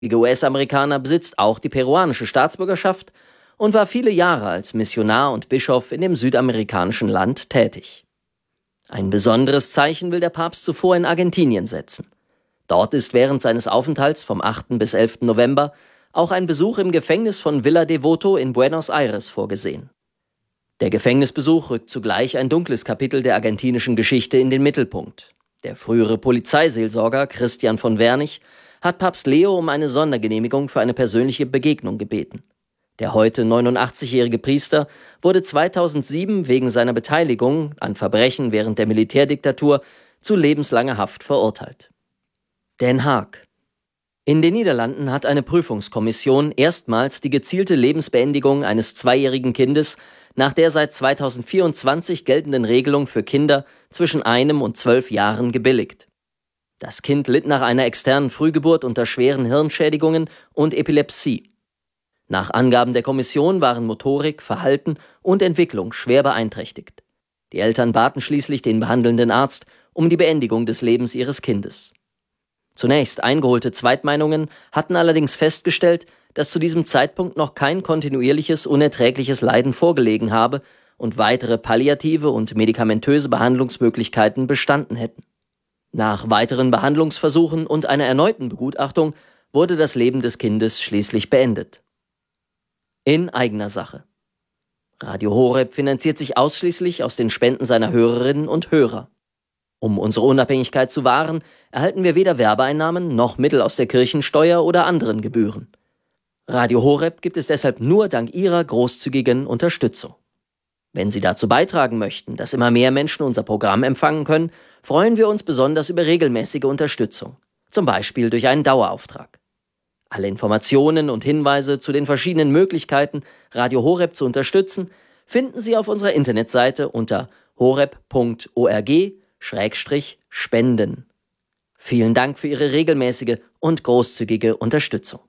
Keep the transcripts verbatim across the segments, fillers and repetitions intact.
Der U S-Amerikaner besitzt auch die peruanische Staatsbürgerschaft und war viele Jahre als Missionar und Bischof in dem südamerikanischen Land tätig. Ein besonderes Zeichen will der Papst zuvor in Argentinien setzen. Dort ist während seines Aufenthalts vom achten bis elften November auch ein Besuch im Gefängnis von Villa Devoto in Buenos Aires vorgesehen. Der Gefängnisbesuch rückt zugleich ein dunkles Kapitel der argentinischen Geschichte in den Mittelpunkt. Der frühere Polizeiseelsorger Christian von Wernich hat Papst Leo um eine Sondergenehmigung für eine persönliche Begegnung gebeten. Der heute neunundachtzigjährige Priester wurde zweitausendsieben wegen seiner Beteiligung an Verbrechen während der Militärdiktatur zu lebenslanger Haft verurteilt. Den Haag. In den Niederlanden hat eine Prüfungskommission erstmals die gezielte Lebensbeendigung eines zweijährigen Kindes nach der seit zweitausendvierundzwanzig geltenden Regelung für Kinder zwischen einem und zwölf Jahren gebilligt. Das Kind litt nach einer externen Frühgeburt unter schweren Hirnschädigungen und Epilepsie. Nach Angaben der Kommission waren Motorik, Verhalten und Entwicklung schwer beeinträchtigt. Die Eltern baten schließlich den behandelnden Arzt um die Beendigung des Lebens ihres Kindes. Zunächst eingeholte Zweitmeinungen hatten allerdings festgestellt, dass zu diesem Zeitpunkt noch kein kontinuierliches, unerträgliches Leiden vorgelegen habe und weitere palliative und medikamentöse Behandlungsmöglichkeiten bestanden hätten. Nach weiteren Behandlungsversuchen und einer erneuten Begutachtung wurde das Leben des Kindes schließlich beendet. In eigener Sache. Radio Horeb finanziert sich ausschließlich aus den Spenden seiner Hörerinnen und Hörer. Um unsere Unabhängigkeit zu wahren, erhalten wir weder Werbeeinnahmen noch Mittel aus der Kirchensteuer oder anderen Gebühren. Radio Horeb gibt es deshalb nur dank Ihrer großzügigen Unterstützung. Wenn Sie dazu beitragen möchten, dass immer mehr Menschen unser Programm empfangen können, freuen wir uns besonders über regelmäßige Unterstützung, zum Beispiel durch einen Dauerauftrag. Alle Informationen und Hinweise zu den verschiedenen Möglichkeiten, Radio Horeb zu unterstützen, finden Sie auf unserer Internetseite unter horeb punkt org Schrägstrich spenden. Vielen Dank für Ihre regelmäßige und großzügige Unterstützung.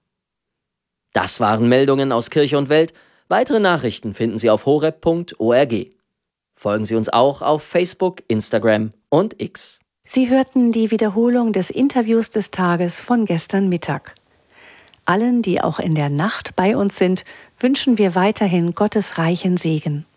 Das waren Meldungen aus Kirche und Welt. Weitere Nachrichten finden Sie auf horeb punkt org. Folgen Sie uns auch auf Facebook, Instagram und X. Sie hörten die Wiederholung des Interviews des Tages von gestern Mittag. Allen, die auch in der Nacht bei uns sind, wünschen wir weiterhin Gottes reichen Segen.